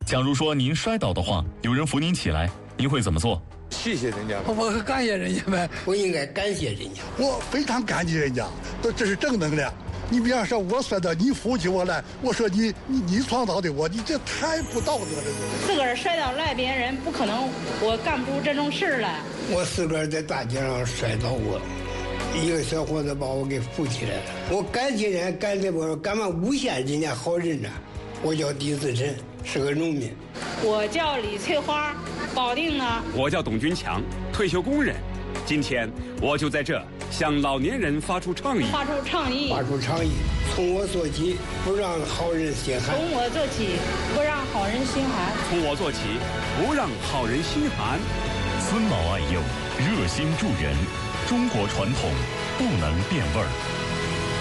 假如说您摔倒的话，有人扶您起来，您会怎么做？ 谢谢人家， 我感谢人家呗， 我应该感谢人家， 我非常感激人家，这是正能量。你比方说，我摔倒，你扶起我来，我说你创造的我，你这太不道德了。 自个儿摔倒赖别人，不可能，我干不出这种事来。 我自个儿在大街上摔倒过，一个小伙子把我给扶起来了。我感谢人，感谢我干嘛诬陷人家好人呢？我叫狄自珍，是个农民。 我叫李翠花，保定的。 我叫董军强，退休工人。今天我就在这向老年人发出倡议。从我做起，不让好人心寒。 从我做起，不让好人心寒。 从我做起，不让好人心寒。 尊老爱幼，热心助人，中国传统不能变味儿。